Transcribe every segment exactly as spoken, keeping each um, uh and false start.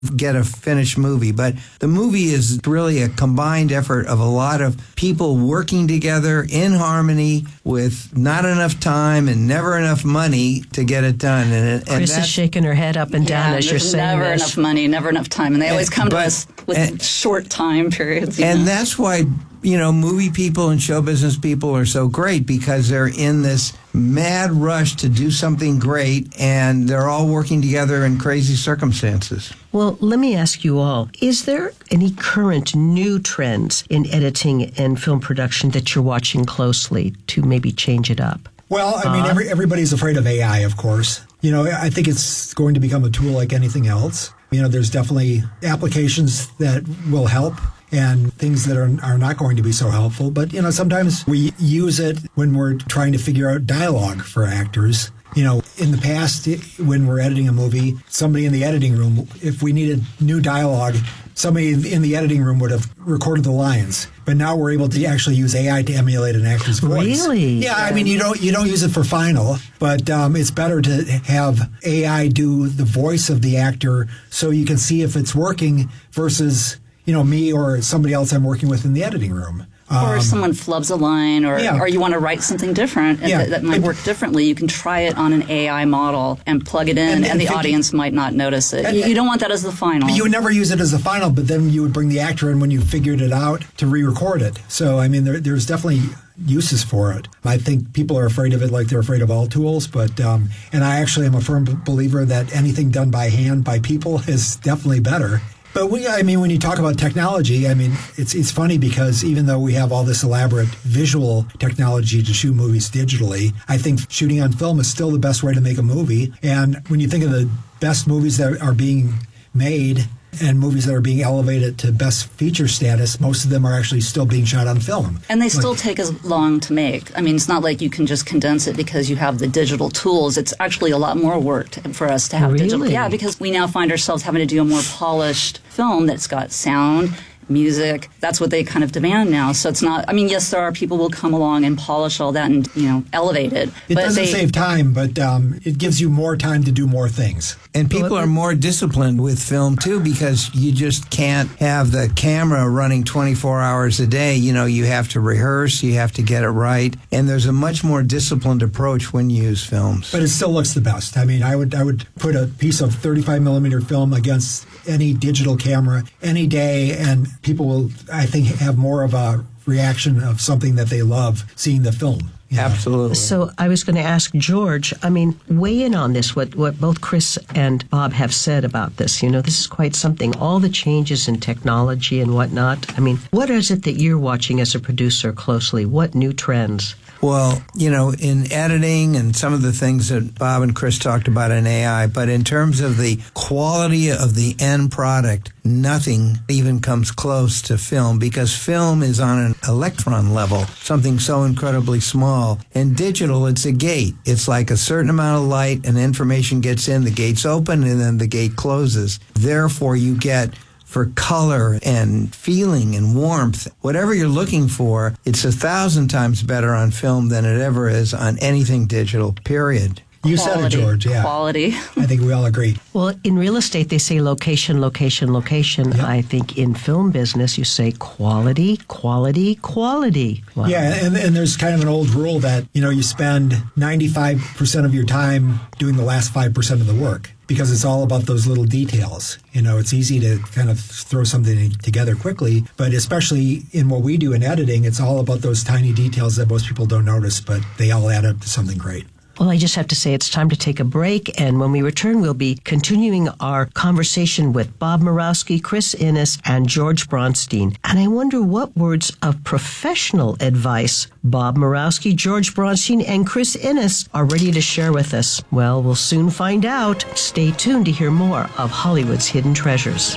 get a finished movie. But the movie is really a combined effort of a lot of people working together in harmony with not enough time and never enough money to get it done. And, and Chris is shaking her head up and down yeah, as you're saying never this. enough money, never enough time. And they always come but, to us with and, short time periods. You and know? that's why, you know, movie people and show business people are so great, because they're in this mad rush to do something great, and they're all working together in crazy circumstances. Well, let me ask you all, is there any current new trends in editing and film production that you're watching closely to maybe change it up? Well, I mean, every, everybody's afraid of A I, of course. You know, I think it's going to become a tool like anything else. You know, there's definitely applications that will help and things that are, are not going to be so helpful. But, you know, sometimes we use it when we're trying to figure out dialogue for actors. You know, in the past, when we're editing a movie, somebody in the editing room, if we needed new dialogue, somebody in the editing room would have recorded the lines. But now we're able to actually use A I to emulate an actor's voice. Really? Yeah, I mean, you don't you don't use it for final, but um, it's better to have A I do the voice of the actor so you can see if it's working versus, you know, me or somebody else I'm working with in the editing room. Or if someone flubs a line, or, yeah. or you want to write something different and Yeah. that, that might And- work differently, you can try it on an A I model and plug it in, And- and, and the figure- audience might not notice it. And- you, you don't want that as the final. You would never use it as a final, but then you would bring the actor in when you figured it out to re-record it. So, I mean, there, there's definitely uses for it. I think people are afraid of it like they're afraid of all tools, but um, and I actually am a firm believer that anything done by hand by people is definitely better. But we, I mean, when you talk about technology, I mean, it's it's funny because even though we have all this elaborate visual technology to shoot movies digitally, I think shooting on film is still the best way to make a movie. And when you think of the best movies that are being made and movies that are being elevated to best feature status, most of them are actually still being shot on film. And they still Like- take as long to make. I mean, it's not like you can just condense it because you have the digital tools. It's actually a lot more work to, for us to have digital. Really? Yeah, because we now find ourselves having to do a more polished film that's got sound, music. That's what they kind of demand now. So it's not, I mean, yes, there are people who will come along and polish all that and, you know, elevate it. It but doesn't they, save time, but um, it gives you more time to do more things. And people are more disciplined with film, too, because you just can't have the camera running twenty-four hours a day. You know, you have to rehearse, you have to get it right. And there's a much more disciplined approach when you use films. But it still looks the best. I mean, I would I would put a piece of thirty-five millimeter film against any digital camera any day, and people will, I think, have more of a reaction of something that they love seeing the film. you know. Absolutely. So I was going to ask George, I mean, weigh in on this, what, what both Chris and Bob have said about this. You know, this is quite something. All the changes in technology and whatnot. I mean, what is it that you're watching as a producer closely? What new trends? Well, you know, in editing and some of the things that Bob and Chris talked about in A I, but in terms of the quality of the end product, nothing even comes close to film, because film is on an electron level, something so incredibly small. And digital, it's a gate. It's like a certain amount of light and information gets in, the gate's open, and then the gate closes. Therefore, you get, for color and feeling and warmth, whatever you're looking for, it's a thousand times better on film than it ever is on anything digital, period. You said it, quality, George, yeah. Quality. I think we all agree. Well, in real estate, they say location, location, location. Yep. I think in film business, you say quality, quality, quality. Wow. Yeah, and, and there's kind of an old rule that, you know, you spend ninety-five percent of your time doing the last five percent of the work, because it's all about those little details. You know, it's easy to kind of throw something together quickly, but especially in what we do in editing, it's all about those tiny details that most people don't notice, but they all add up to something great. Well, I just have to say it's time to take a break, and when we return, we'll be continuing our conversation with Bob Murawski, Chris Innes, and George Bronstein. And I wonder what words of professional advice Bob Murawski, George Bronstein, and Chris Innes are ready to share with us. Well, we'll soon find out. Stay tuned to hear more of Hollywood's Hidden Treasures.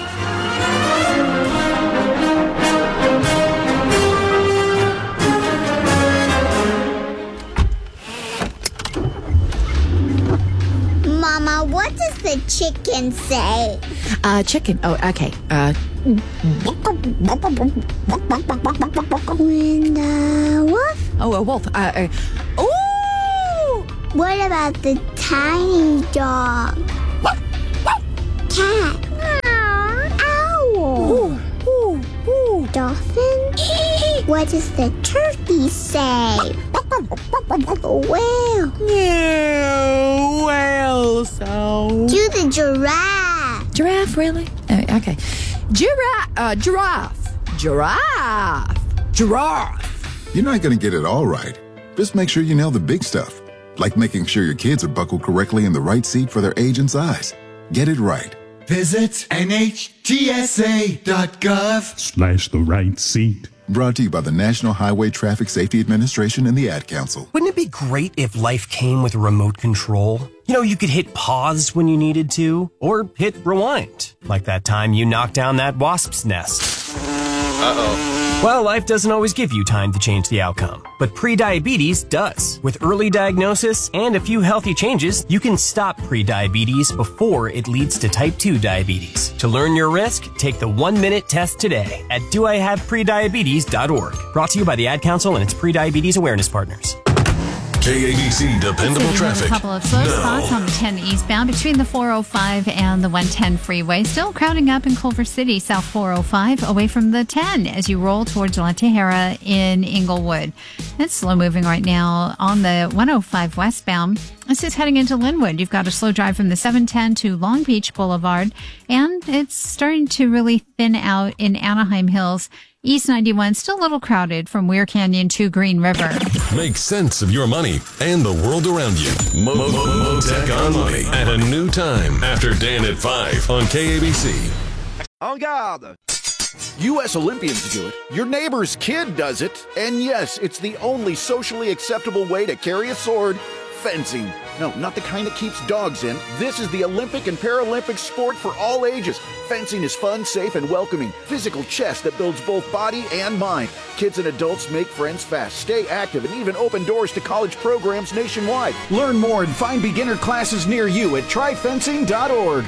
Mama, what does the chicken say? Uh, chicken. Oh, okay. Uh, When the wolf? oh, a wolf. Uh, uh, ooh! What about the tiny dog? Cat. What does the turkey say? Well. No, whale sound. Do the giraffe. Giraffe, really? Oh, okay. Giraffe, uh, giraffe, giraffe, giraffe. You're not going to get it all right. Just make sure you nail the big stuff, like making sure your kids are buckled correctly in the right seat for their age and size. Get it right. Visit N H T S A dot gov slash the right seat. Brought to you by the National Highway Traffic Safety Administration and the Ad Council. Wouldn't it be great if life came with a remote control? You know, you could hit pause when you needed to, or hit rewind, like that time you knocked down that wasp's nest. Uh-oh. Well, life doesn't always give you time to change the outcome, but prediabetes does. With early diagnosis and a few healthy changes, you can stop prediabetes before it leads to type two diabetes. To learn your risk, take the one-minute test today at do I have prediabetes dot org. Brought to you by the Ad Council and its prediabetes awareness partners. K A B C Dependable so Traffic. A couple of slow no. spots on the ten eastbound between the four oh five and the one ten freeway. Still crowding up in Culver City, south four oh five, away from the ten as you roll towards La Tejera in Inglewood. It's slow moving right now on the one oh five westbound. This is heading into Linwood. You've got a slow drive from the seven ten to Long Beach Boulevard, and it's starting to really thin out in Anaheim Hills. East ninety-one, still a little crowded from Weir Canyon to Green River. Make sense of your money and the world around you. Mo- Mo- Mo- Motec on Money at a new time after Dan at five on K A B C. En garde! U S Olympians do it. Your neighbor's kid does it. And yes, it's the only socially acceptable way to carry a sword. Fencing. No, not the kind that keeps dogs in. This is the Olympic and Paralympic sport for all ages. Fencing is fun, safe, and welcoming. Physical chess that builds both body and mind. Kids and adults make friends fast, stay active, and even open doors to college programs nationwide. Learn more and find beginner classes near you at try fencing dot org.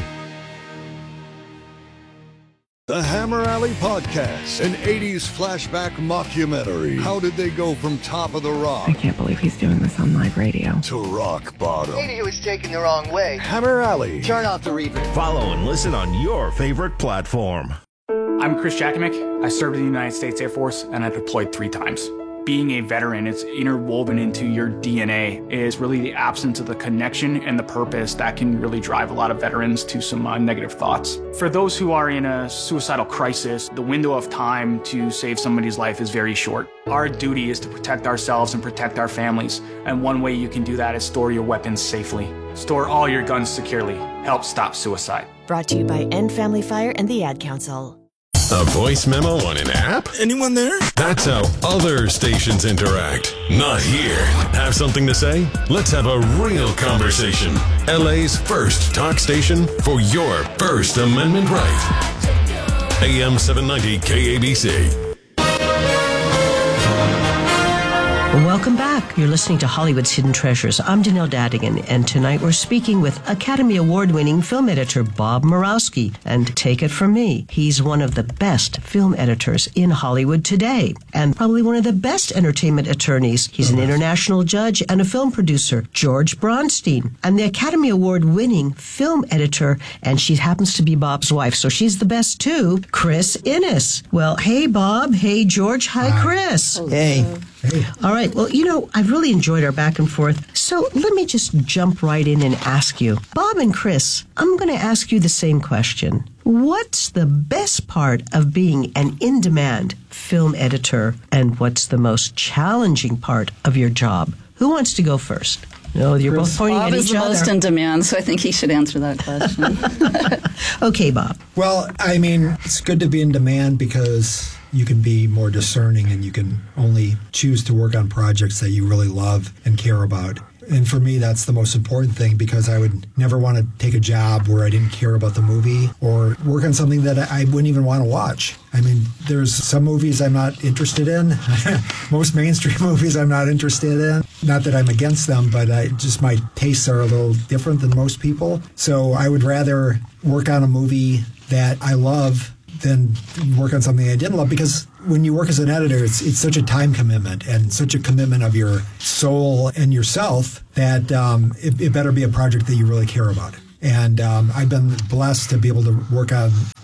The Hammer Alley Podcast, an eighties flashback mockumentary. How did they go from top of the rock? I can't believe he's doing this on live radio. To rock bottom. Maybe he was taken the wrong way. Hammer Alley. Turn off the replay. Follow and listen on your favorite platform. I'm Chris Jakimick. I served in the United States Air Force and I deployed three times. Being a veteran, it's interwoven into your D N A, is really the absence of the connection and the purpose that can really drive a lot of veterans to some uh, negative thoughts. For those who are in a suicidal crisis, the window of time to save somebody's life is very short. Our duty is to protect ourselves and protect our families, and one way you can do that is store your weapons safely. Store all your guns securely. Help stop suicide. Brought to you by End Family Fire and the Ad Council. A voice memo on an app? Anyone there? That's how other stations interact. Not here. Have something to say? Let's have a real conversation. L A's first talk station for your First Amendment right. A M seven ninety K A B C. Welcome back. You're listening to Hollywood's Hidden Treasures. I'm Danelle Dadigan, and tonight we're speaking with Academy Award-winning film editor Bob Murawski. And take it from me, he's one of the best film editors in Hollywood today, and probably one of the best entertainment attorneys. He's an international judge and a film producer, George Bronstein, and the Academy Award-winning film editor, and she happens to be Bob's wife, so she's the best too, Chris Innes. Well, hey, Bob. Hey, George. Hi, Hi. Chris. Hey. Hey. All right. Well, you know, I've really enjoyed our back and forth. So let me just jump right in and ask you. Bob and Chris, I'm going to ask you the same question. What's the best part of being an in-demand film editor, and what's the most challenging part of your job? Who wants to go first? No, you're Chris. both pointing Bob at is each the other. most in demand, so I think he should answer that question. Okay, Bob. Well, I mean, it's good to be in demand because you can be more discerning and you can only choose to work on projects that you really love and care about. And for me, that's the most important thing, because I would never want to take a job where I didn't care about the movie or work on something that I wouldn't even want to watch. I mean, there's some movies I'm not interested in. Most mainstream movies I'm not interested in. Not that I'm against them, but I just my tastes are a little different than most people. So I would rather work on a movie that I love than work on something I didn't love, because when you work as an editor, it's it's such a time commitment and such a commitment of your soul and yourself that um, it, it better be a project that you really care about. And um, I've been blessed to be able to work on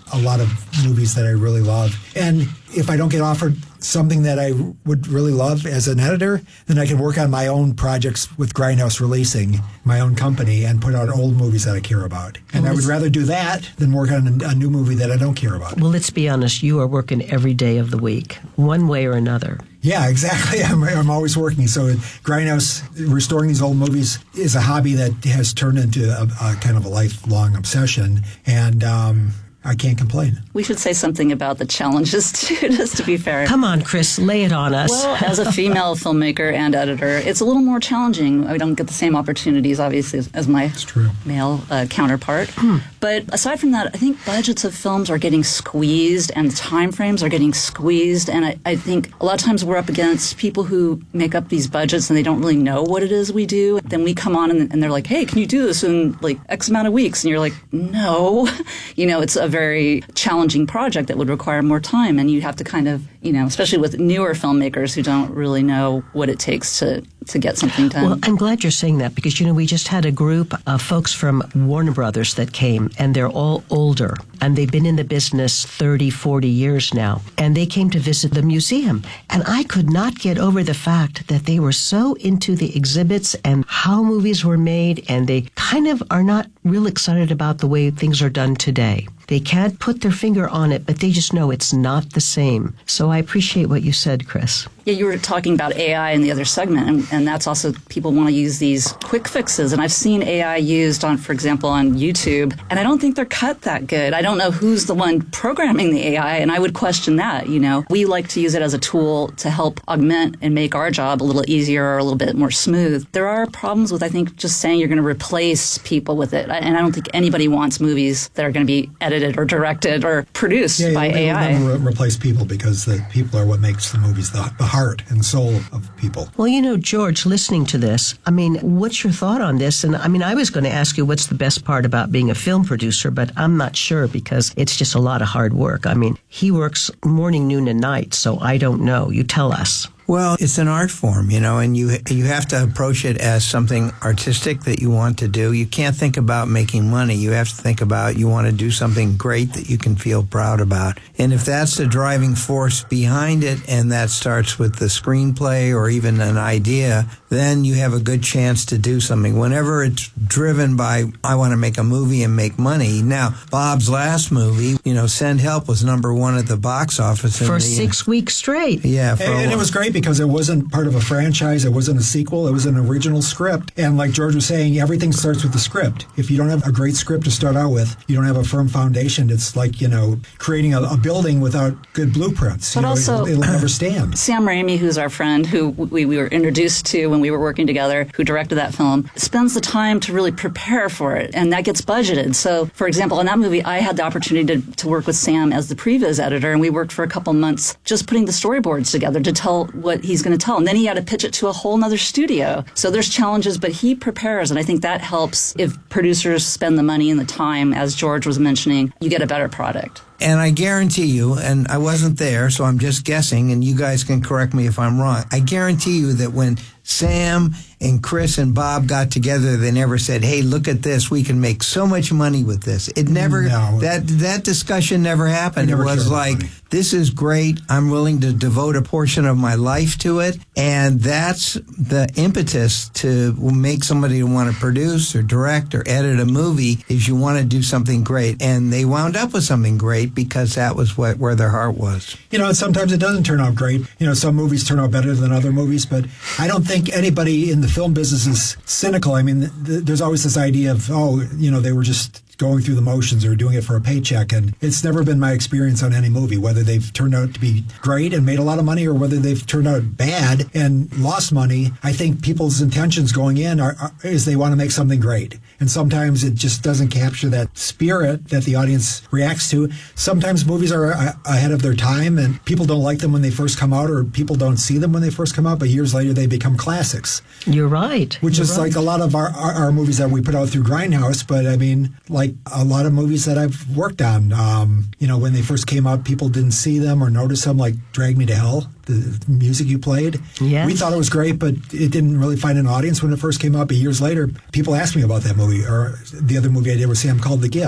a lot of movies that I really love. And if I don't get offered something that I would really love as an editor, then I can work on my own projects with Grindhouse Releasing, my own company, and put out old movies that I care about. And well, I would rather do that than work on a, a new movie that I don't care about. Well, let's be honest. You are working every day of the week, one way or another. Yeah, exactly. I'm, I'm always working. So Grindhouse, restoring these old movies is a hobby that has turned into a, a kind of a lifelong obsession. And um, I can't complain. We should say something about the challenges, too, just to be fair. Come on, Chris, lay it on us. Well, as a female filmmaker and editor, it's a little more challenging. I don't get the same opportunities, obviously, as, as my male uh, counterpart. Hmm. But aside from that, I think budgets of films are getting squeezed and time frames are getting squeezed. And I, I think a lot of times we're up against people who make up these budgets and they don't really know what it is we do. Then we come on and, and they're like, hey, can you do this in like X amount of weeks? And you're like, no. You know, it's a very challenging project that would require more time, and you have to kind of, you know, especially with newer filmmakers who don't really know what it takes to, to get something done. Well, I'm glad you're saying that because, you know, we just had a group of folks from Warner Brothers that came, and they're all older, and they've been in the business thirty, forty years now, and they came to visit the museum, and I could not get over the fact that they were so into the exhibits and how movies were made, and they kind of are not real excited about the way things are done today. They can't put their finger on it, but they just know it's not the same. So I appreciate what you said, Chris. Yeah, you were talking about A I in the other segment, and, and that's also people want to use these quick fixes. And I've seen A I used on, for example, on YouTube, and I don't think they're cut that good. I don't know who's the one programming the A I, and I would question that. You know, we like to use it as a tool to help augment and make our job a little easier or a little bit more smooth. There are problems with, I think, just saying you're going to replace people with it, and I don't think anybody wants movies that are going to be edited or directed or produced yeah, by they A I. They'll never re- replace people because the people are what makes the movies the, the heart and soul of people. Well, you know, George, listening to this, I mean, what's your thought on this? And I mean, I was going to ask you what's the best part about being a film producer, but I'm not sure because it's just a lot of hard work. I mean, he works morning, noon, and night, so I don't know. You tell us. Well, it's an art form, you know, and you you have to approach it as something artistic that you want to do. You can't think about making money. You have to think about you want to do something great that you can feel proud about. And if that's the driving force behind it, and that starts with the screenplay or even an idea, then you have a good chance to do something. Whenever it's driven by, I want to make a movie and make money. Now, Bob's last movie, you know, Send Help was number one at the box office. For the, six weeks straight. Yeah. For and, and it was great because it wasn't part of a franchise. It wasn't a sequel. It was an original script. And like George was saying, everything starts with the script. If you don't have a great script to start out with, you don't have a firm foundation. It's like, you know, creating a, a building without good blueprints. But you know, also, it'll, it'll never stand. Sam Raimi, who's our friend, who we, we were introduced to when we were working together, who directed that film, spends the time to really prepare for it. And that gets budgeted. So, for example, in that movie, I had the opportunity to, to work with Sam as the previs editor, and we worked for a couple months just putting the storyboards together to tell what he's going to tell. And then he had to pitch it to a whole nother studio. So there's challenges, but he prepares. And I think that helps if producers spend the money and the time, as George was mentioning, you get a better product. And I guarantee you, and I wasn't there, so I'm just guessing, and you guys can correct me if I'm wrong. I guarantee you that when Sam and Chris and Bob got together, they never said, hey, look at this. We can make so much money with this. It never, no. that that discussion never happened. Never it was like, this is great. I'm willing to devote a portion of my life to it. And that's the impetus to make somebody want to produce or direct or edit a movie is you want to do something great. And they wound up with something great because that was what where their heart was. You know, and sometimes it doesn't turn out great. You know, some movies turn out better than other movies, but I don't think anybody in the film business is cynical. I mean, th- there's always this idea of, oh, you know, they were just going through the motions or doing it for a paycheck. And it's never been my experience on any movie, whether they've turned out to be great and made a lot of money or whether they've turned out bad and lost money. I think people's intentions going in are, are is they want to make something great. And sometimes it just doesn't capture that spirit that the audience reacts to. Sometimes movies are a- ahead of their time and people don't like them when they first come out or people don't see them when they first come out, but years later they become classics. You're right. Which You're is right. like a lot of our, our, our movies that we put out through Grindhouse, but I mean, like a lot of movies that I've worked on, um, you know, when they first came out, people didn't see them or notice them, like Drag Me to Hell, the music you played. Yes. We thought it was great, but it didn't really find an audience when it first came out. But years later, people asked me about that movie. Or the other movie I did with Sam called The Gift.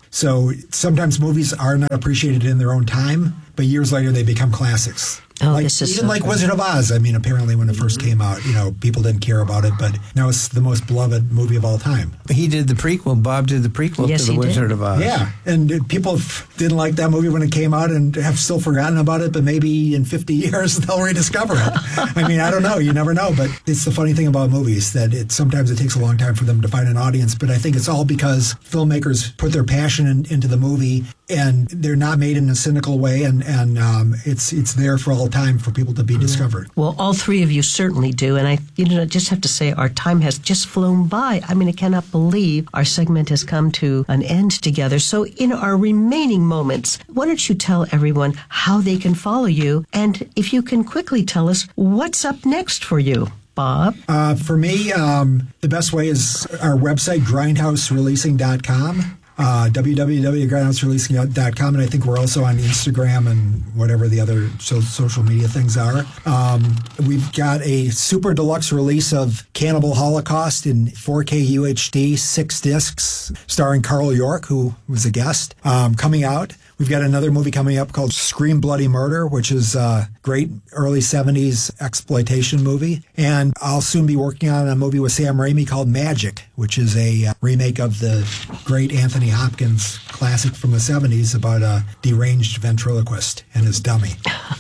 So sometimes movies are not appreciated in their own time, but years later they become classics. Oh, like, this is even so like cool. Wizard of Oz. I mean, apparently when it first came out, you know, people didn't care about it, but now it's the most beloved movie of all time. He did the prequel. Bob did the prequel Yes, to The he did. Wizard of Oz. Yeah, and uh, people f- didn't like that movie when it came out and have still forgotten about it, but maybe in fifty years they'll rediscover it. I mean, I don't know. You never know, but it's the funny thing about movies that it sometimes it takes a long time for them to find an audience, but I think it's all because filmmakers put their passion in, into the movie and they're not made in a cynical way, and, and um, it's it's there for all time for people to be discovered. Well, all three of you certainly do, and I you know, just have to say our time has just flown by. I mean, I cannot believe our segment has come to an end together. So in our remaining moments, why don't you tell everyone how they can follow you, and if you can quickly tell us what's up next for you. Bob? Uh, for me, um, the best way is our website, grindhouse releasing dot com. Uh, w w w dot grindhouse releasing dot com, and I think we're also on Instagram and whatever the other so, social media things are. Um, we've got a super deluxe release of Cannibal Holocaust in four K U H D, six discs, starring Carl York, who was a guest, um, coming out. We've got another movie coming up called Scream Bloody Murder, which is a great early seventies exploitation movie. And I'll soon be working on a movie with Sam Raimi called Magic, which is a uh, remake of the great Anthony Hopkins classic from the seventies about a deranged ventriloquist and his dummy.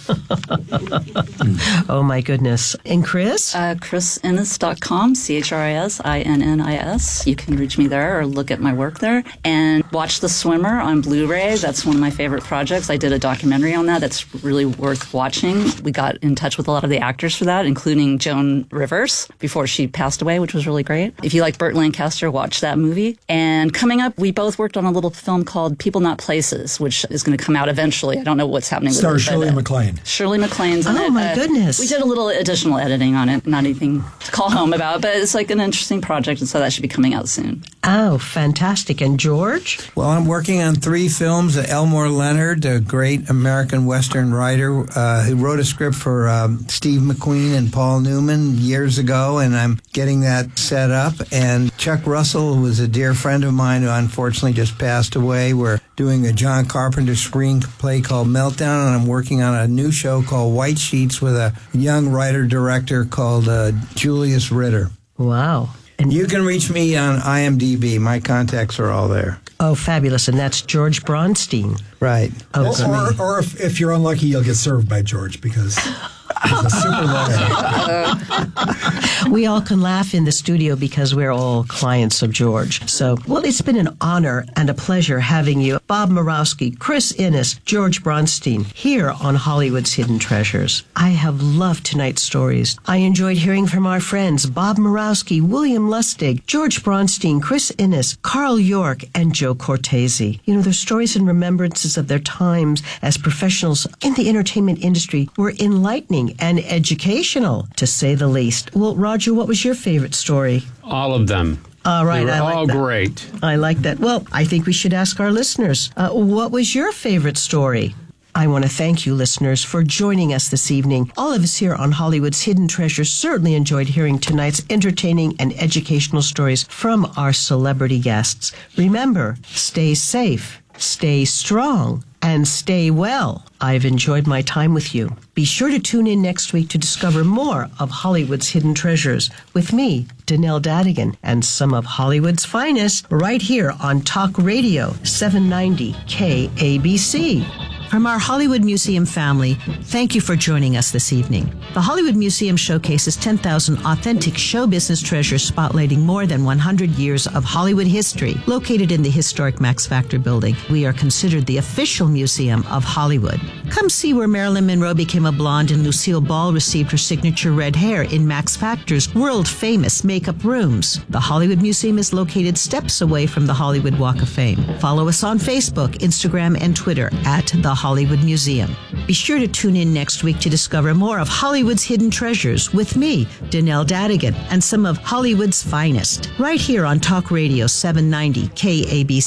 Oh, my goodness. And Chris? Uh, chris innes dot com, C H R I S I N N I S. You can reach me there or look at my work there. And watch The Swimmer on Blu-ray. That's one of my favorite projects. I did a documentary on that that's really worth watching. We got in touch with a lot of the actors for that, including Joan Rivers, before she passed away, which was really great. If you like Burt Lancaster, watch that movie. And coming up, we both worked on a little film called People Not Places, which is going to come out eventually. I don't know what's happening with Stars it. Shirley but, uh, MacLaine. Shirley MacLaine's in Oh, it. my Uh, goodness. We did a little additional editing on it, not anything to call home about, but it's like an interesting project, and so that should be coming out soon. Oh, fantastic. And George? Well, I'm working on three films. Elmore Leonard, a great American Western writer uh, who wrote a script for um, Steve McQueen and Paul Newman years ago, and I'm getting that set up. And Chuck Russell, who was a dear friend of mine who unfortunately just passed away, we're doing a John Carpenter screenplay called Meltdown, and I'm working on a new show called White Sheets with a young writer-director called uh, Julius Ritter. Wow. And you can reach me on I M D B. My contacts are all there. Oh, fabulous. And that's George Bronstein. Right. Oh, Or, or, or if, if you're unlucky, you'll get served by George because he's a super lawyer. We all can laugh in the studio because we're all clients of George. So, well, it's been an honor and a pleasure having you, Bob Murawski, Chris Innes, George Bronstein, here on Hollywood's Hidden Treasures. I have loved tonight's stories. I enjoyed hearing from our friends Bob Murawski, William Lustig, George Bronstein, Chris Innes, Carl York, and Joe Cortese. You know, their stories and remembrances of their times as professionals in the entertainment industry were enlightening and educational, to say the least. Well, Roger, what was your favorite story? All of them. All right, They were I like all that. great. I like that. Well, I think we should ask our listeners, uh, what was your favorite story? I want to thank you, listeners, for joining us this evening. All of us here on Hollywood's Hidden Treasures certainly enjoyed hearing tonight's entertaining and educational stories from our celebrity guests. Remember, stay safe, stay strong, and stay well. I've enjoyed my time with you. Be sure to tune in next week to discover more of Hollywood's Hidden Treasures with me, Danelle Dadigan, and some of Hollywood's finest right here on Talk Radio seven ninety K A B C. From our Hollywood Museum family, thank you for joining us this evening. The Hollywood Museum showcases ten thousand authentic show business treasures spotlighting more than one hundred years of Hollywood history. Located in the historic Max Factor building, we are considered the official museum of Hollywood. Come see where Marilyn Monroe became a blonde and Lucille Ball received her signature red hair in Max Factor's world-famous makeup rooms. The Hollywood Museum is located steps away from the Hollywood Walk of Fame. Follow us on Facebook, Instagram, and Twitter at The Hollywood Museum. Be sure to tune in next week to discover more of Hollywood's Hidden Treasures with me, Danelle Dadigan, and some of Hollywood's finest, right here on Talk Radio seven ninety K A B C.